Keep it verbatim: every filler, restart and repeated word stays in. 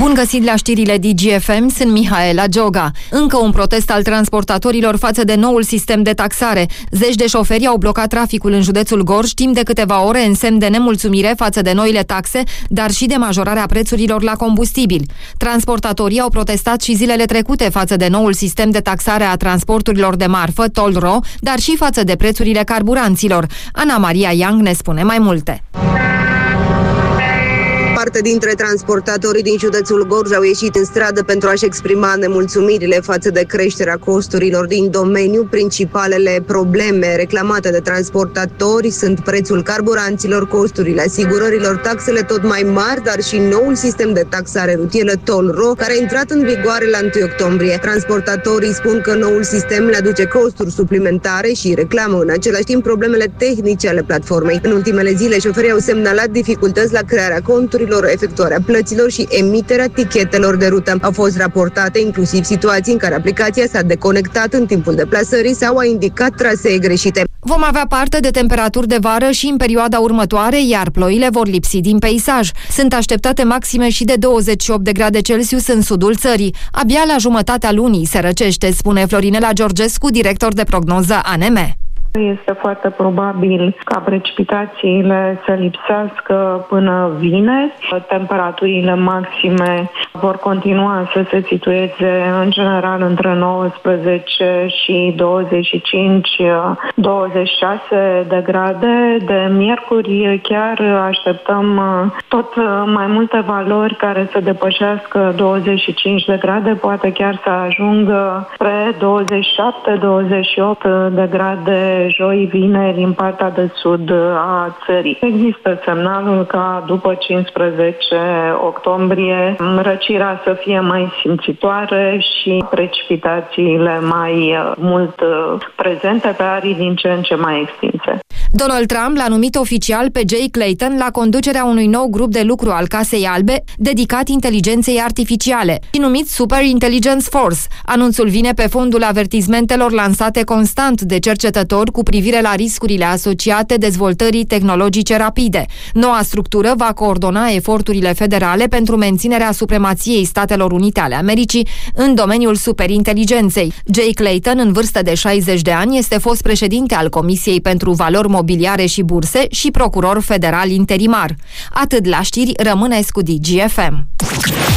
Bun găsit la știrile D G F M, sunt Mihaela Gioga. Încă un protest al transportatorilor față de noul sistem de taxare. Zeci de șoferi au blocat traficul în județul Gorj timp de câteva ore în semn de nemulțumire față de noile taxe, dar și de majorarea prețurilor la combustibil. Transportatorii au protestat și zilele trecute față de noul sistem de taxare a transporturilor de marfă, Toll-Ro, dar și față de prețurile carburanților. Ana Maria Yang ne spune mai multe. Parte dintre transportatorii din județul Gorj au ieșit în stradă pentru a-și exprima nemulțumirile față de creșterea costurilor din domeniu. Principalele probleme reclamate de transportatori sunt prețul carburanților, costurile asigurărilor, taxele tot mai mari, dar și noul sistem de taxare rutieră Toll-Ro, care a intrat în vigoare la întâi octombrie. Transportatorii spun că noul sistem le aduce costuri suplimentare și reclamă în același timp problemele tehnice ale platformei. În ultimele zile, șoferii au semnalat dificultăți la crearea conturilor, efectuarea plăților și emiterea tichetelor de rută. Au fost raportate inclusiv situații în care aplicația s-a deconectat în timpul deplasării sau a indicat trasee greșite. Vom avea parte de temperaturi de vară și în perioada următoare, iar ploile vor lipsi din peisaj. Sunt așteptate maxime și de douăzeci și opt de grade Celsius în sudul țării. Abia la jumătatea lunii se răcește, spune Florinela Georgescu, director de prognoză A N M. Este foarte probabil ca precipitațiile să lipsească până vineri. Temperaturile maxime vor continua să se situeze în general între nouăsprezece și douăzeci și cinci douăzeci și șase de grade. De miercuri chiar așteptăm tot mai multe valori care să depășească douăzeci și cinci de grade, poate chiar să ajungă spre douăzeci și șapte douăzeci și opt de grade joi, vineri, în partea de sud a țării. Există semnalul ca după cincisprezece octombrie răcirea să fie mai simțitoare și precipitațiile mai mult prezente pe arii din ce în ce mai extinse. Donald Trump l-a numit oficial pe Jay Clayton la conducerea unui nou grup de lucru al Casei Albe dedicat inteligenței artificiale și numit Super Intelligence Force. Anunțul vine pe fondul avertismentelor lansate constant de cercetători cu privire la riscurile asociate dezvoltării tehnologice rapide. Noua structură va coordona eforturile federale pentru menținerea supremației Statelor Unite ale Americii în domeniul superinteligenței. Jay Clayton, în vârstă de șaizeci de ani, este fost președinte al Comisiei pentru Valori Mobiliare și Burse și procuror federal interimar. Atât la știri, rămâneți cu D G F M.